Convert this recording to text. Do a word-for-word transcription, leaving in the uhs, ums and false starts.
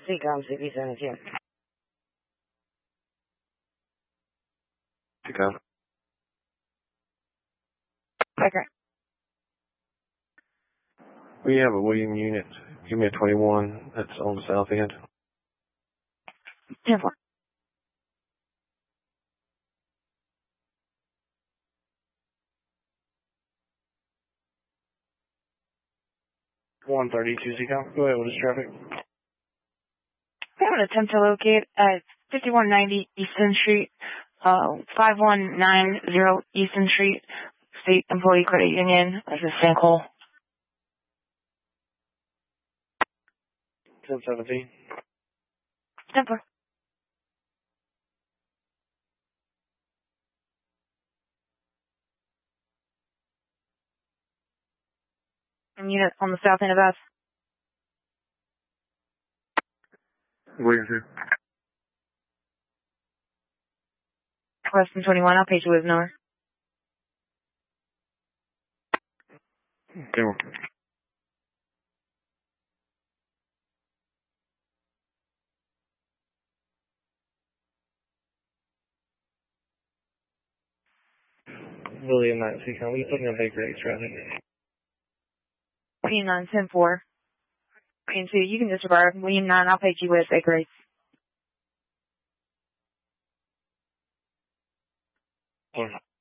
Seacom C P seventeen. Seacom. Okay. We have a William unit. Give me a twenty-one. That's on the south end. ten four. one thirty-two Seacom. Go ahead, what is traffic? We have an attempt to locate at fifty-one ninety Easton Street, uh, five one nine zero Easton Street, State Employee Credit Union. This is Sinkhole. ten seventeen. ten four. And unit on the south end of us. William two. Weston twenty-one, I'll page you with Miller. Okay. William nine Seacom. We putting on Baker eight traffic. William nine, ten four. William two, you can disregard. William nine, I'll page you with Baker eight. Sorry.